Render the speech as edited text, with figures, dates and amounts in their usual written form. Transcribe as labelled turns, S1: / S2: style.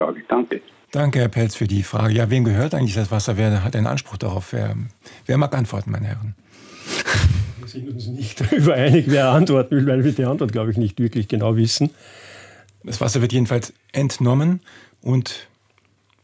S1: Frage. Danke.
S2: Danke, Herr Pelz, für die Frage. Ja, wem gehört eigentlich das Wasser? Wer hat einen Anspruch darauf? Wer mag antworten, meine Herren?
S3: Wir sind uns nicht darüber einig, wer antworten will, weil wir die Antwort, glaube ich, nicht wirklich genau wissen.
S2: Das Wasser wird jedenfalls entnommen und